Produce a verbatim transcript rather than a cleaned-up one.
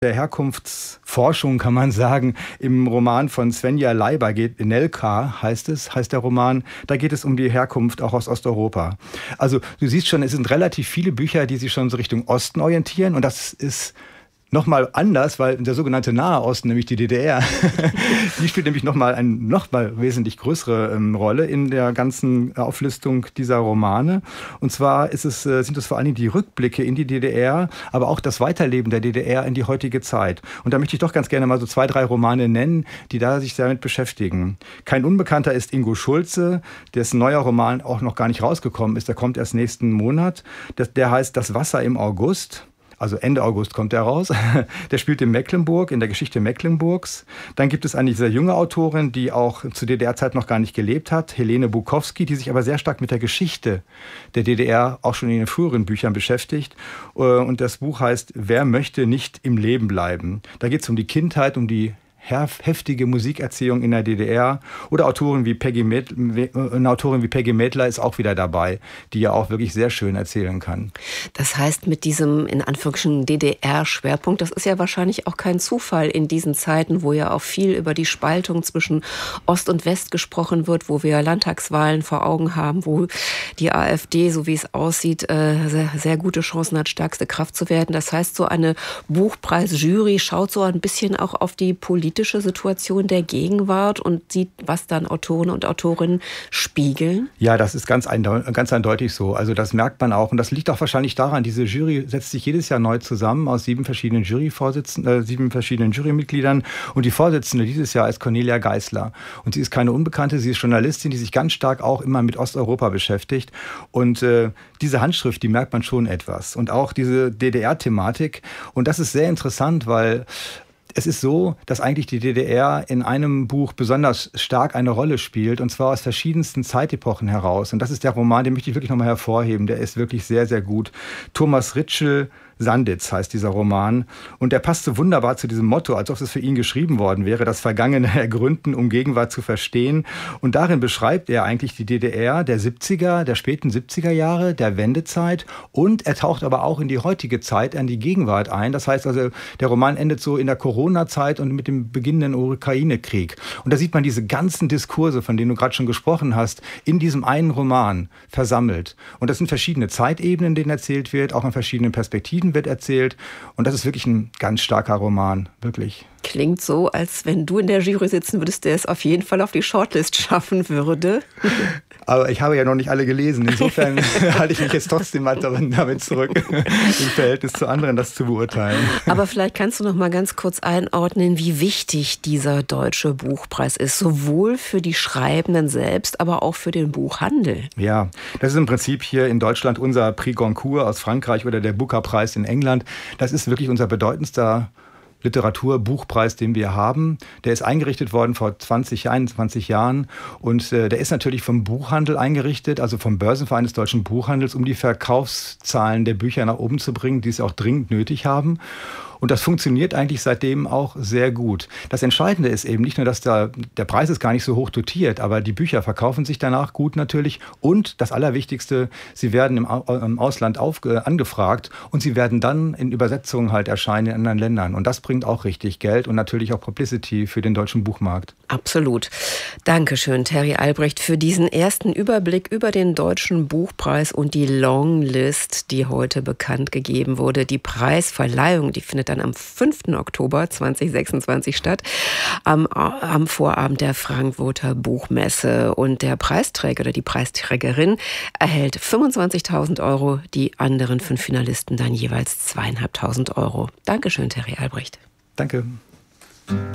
der Herkunftsforschung, kann man sagen, im Roman von Svenja Leiber geht, Nelka heißt es, heißt der Roman, da geht es um die Herkunft auch aus Osteuropa. Also du siehst schon, es sind relativ viele Bücher, die sich schon so Richtung Osten orientieren und das ist nochmal anders, weil der sogenannte Nahe Osten, nämlich die D D R, die spielt nämlich nochmal eine noch mal wesentlich größere ähm, Rolle in der ganzen Auflistung dieser Romane. Und zwar ist es, äh, sind es vor allen Dingen die Rückblicke in die D D R, aber auch das Weiterleben der D D R in die heutige Zeit. Und da möchte ich doch ganz gerne mal so zwei, drei Romane nennen, die da sich damit beschäftigen. Kein Unbekannter ist Ingo Schulze, dessen neuer Roman auch noch gar nicht rausgekommen ist. Der kommt erst nächsten Monat. Das, der heißt Das Wasser im August. Also Ende August kommt der raus. Der spielt in Mecklenburg, in der Geschichte Mecklenburgs. Dann gibt es eine sehr junge Autorin, die auch zu D D R-Zeit noch gar nicht gelebt hat, Helene Bukowski, die sich aber sehr stark mit der Geschichte der D D R auch schon in den früheren Büchern beschäftigt. Und das Buch heißt Wer möchte nicht im Leben bleiben? Da geht es um die Kindheit, um die heftige Musikerziehung in der D D R. Oder Autorin wie Peggy Met, eine Autorin wie Peggy Medler ist auch wieder dabei, die ja auch wirklich sehr schön erzählen kann. Das heißt, mit diesem in Anführungsstrichen D D R-Schwerpunkt, das ist ja wahrscheinlich auch kein Zufall in diesen Zeiten, wo ja auch viel über die Spaltung zwischen Ost und West gesprochen wird, wo wir Landtagswahlen vor Augen haben, wo die AfD, so wie es aussieht, sehr, sehr gute Chancen hat, stärkste Kraft zu werden. Das heißt, so eine Buchpreisjury schaut so ein bisschen auch auf die politische Situation der Gegenwart und sieht, was dann Autoren und Autorinnen spiegeln? Ja, das ist ganz, eindeutig, ganz eindeutig so. Also das merkt man auch. Und das liegt auch wahrscheinlich daran, diese Jury setzt sich jedes Jahr neu zusammen aus sieben verschiedenen Juryvorsitzenden, äh, sieben verschiedenen Jurymitgliedern. Und die Vorsitzende dieses Jahr ist Cornelia Geisler. Und sie ist keine Unbekannte, sie ist Journalistin, die sich ganz stark auch immer mit Osteuropa beschäftigt. Und äh, diese Handschrift, die merkt man schon etwas. Und auch diese D D R-Thematik. Und das ist sehr interessant, weil es ist so, dass eigentlich die D D R in einem Buch besonders stark eine Rolle spielt, und zwar aus verschiedensten Zeitepochen heraus. Und das ist der Roman, den möchte ich wirklich nochmal hervorheben. Der ist wirklich sehr, sehr gut. Thomas Ritschl, Sanditz heißt dieser Roman. Und der passt so wunderbar zu diesem Motto, als ob es für ihn geschrieben worden wäre, das Vergangene ergründen, um Gegenwart zu verstehen. Und darin beschreibt er eigentlich die D D R der siebziger, der späten siebziger Jahre, der Wendezeit. Und er taucht aber auch in die heutige Zeit, an die Gegenwart ein. Das heißt also, der Roman endet so in der Corona-Zeit und mit dem beginnenden Ukraine-Krieg. Und da sieht man diese ganzen Diskurse, von denen du gerade schon gesprochen hast, in diesem einen Roman versammelt. Und das sind verschiedene Zeitebenen, in denen erzählt wird, auch in verschiedenen Perspektiven wird erzählt. Und das ist wirklich ein ganz starker Roman, wirklich. Klingt so, als wenn du in der Jury sitzen würdest, der es auf jeden Fall auf die Shortlist schaffen würde. Aber ich habe ja noch nicht alle gelesen. Insofern halte ich mich jetzt trotzdem mal damit zurück, im Verhältnis zu anderen das zu beurteilen. Aber vielleicht kannst du noch mal ganz kurz einordnen, wie wichtig dieser deutsche Buchpreis ist, sowohl für die Schreibenden selbst, aber auch für den Buchhandel. Ja, das ist im Prinzip hier in Deutschland unser Prix Goncourt aus Frankreich oder der Booker-Preis in England. Das ist wirklich unser bedeutendster Literaturbuchpreis, den wir haben. Der ist eingerichtet worden vor zwanzig, einundzwanzig Jahren und äh, der ist natürlich vom Buchhandel eingerichtet, also vom Börsenverein des deutschen Buchhandels, um die Verkaufszahlen der Bücher nach oben zu bringen, die es auch dringend nötig haben. Und das funktioniert eigentlich seitdem auch sehr gut. Das Entscheidende ist eben nicht nur, dass der, der Preis ist gar nicht so hoch dotiert, aber die Bücher verkaufen sich danach gut natürlich. Und das Allerwichtigste, sie werden im, im Ausland auf, äh, angefragt und sie werden dann in Übersetzungen halt erscheinen in anderen Ländern. Und das bringt auch richtig Geld und natürlich auch Publicity für den deutschen Buchmarkt. Absolut. Dankeschön, Terry Albrecht, für diesen ersten Überblick über den Deutschen Buchpreis und die Longlist, die heute bekannt gegeben wurde. Die Preisverleihung, die findet dann am fünften Oktober zweitausendsechsundzwanzig statt, am, am Vorabend der Frankfurter Buchmesse. Und der Preisträger oder die Preisträgerin erhält fünfundzwanzigtausend Euro, die anderen fünf Finalisten dann jeweils zweieinhalbtausend Euro. Dankeschön, Terry Albrecht. Danke.